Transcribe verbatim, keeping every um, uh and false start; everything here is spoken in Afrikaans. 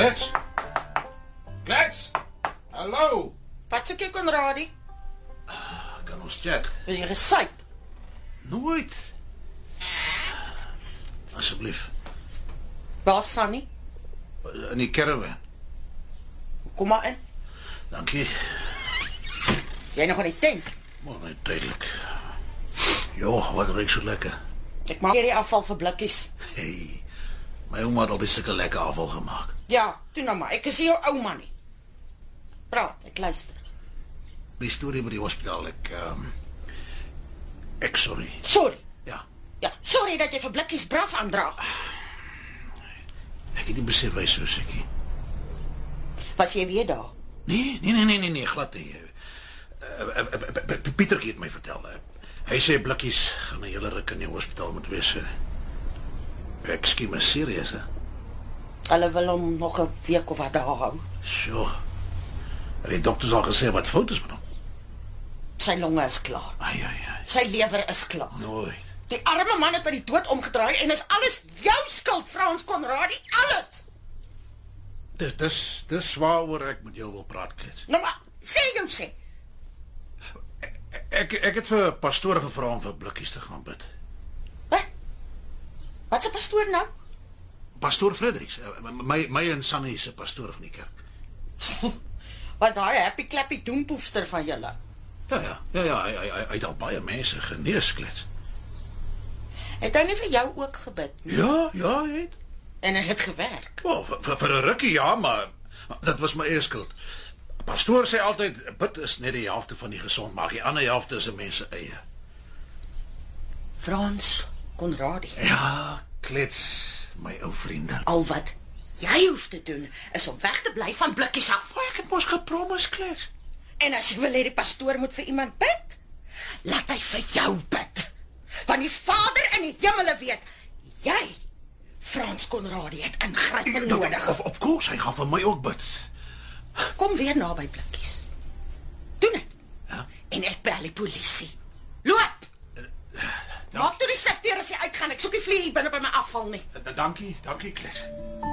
Klets? Klets? Hallo? Wat soek jy, Konradie? Kan ons chat? Is jy gesuip? Nooit. Asseblief. Waar is Sunny? In die caravan. Kom maar in. Dankie. Jy nog in die tent? Maar net duidelik. Jo, wat ruik so lekker. Ek maak hier die afval vir blikkies. Hey, my ouma het al die sulke lekker afval gemaak. Ja, toe nou maar. Ek is nie jou ouma nie. Praat, ek luister. Die storie by die hospitaal, ek... Um, ek sorry. Sorry. Ja. Ja, sorry dat jy vir blikkies braf aandra. Ek het nie besef hy so siekie. Was jy weer daar? Nee, nee, nee, nee, nee, nee glad nie. Uh, uh, uh, uh, uh, Pietertjie het my vertel. Uh, hy sê blikkies gaan 'n hele ruk in die hospitaal moet wees. Uh, ek skiem is serieus, hè? Hulle wil hom nog 'n week of wat daar hou. Sjoe. Die dokters al gesê wat fout is met hom. Sy longe is klaar. Ai, ai, ai. Sy lewer is klaar. Nooit. Die arme man het by die dood omgedraai en is alles jou skuld, Frans Konradie, alles. Dis dis dis waaroor ek met jou wil praat, Klets. Nou maar, sê jou sê. Ek ek het vir pastoor gevra om vir blikkies te gaan bid. Wat? Wat 'n pastoor nou? Pastoor Fredericks, my my en Sunny se pastoor van die kerk. Wat daai happy clappy doempoefster van julle. Ja ja, ja ja, hy hy hy het al baie mense genees, Klets. Het hy nie vir jou ook gebid nie? Ja, ja, hy het. En het dit gewerk? Wel, vir, vir, vir 'n rukkie ja, maar dit was my eie skuld. Pastoor sê altyd bid is net die helfte van die gesond maak, die ander helfte is 'n mens se eie. Frans Konradie. Ja, Klets, my ou vriendin. Al wat jy hoef te doen is om weg te bly van blikkies af. Ek het mos gepromis, Klets. En as jy wil hê die pastoor moet vir iemand bid, laat hy vir jou bid. Want die Vader in die hemele weet, jy, Frans Konradie, het ingryping nodig. Of of course, hy gaan vir my ook bid. Kom weer naby blikkies. Doen dit. Ja. En ek bel die polisie. Loop. Maak toe die sifteer as jy uitgaan. Ek soek nie vlieg binne by my afval nie. Dankie, dankie, Klets.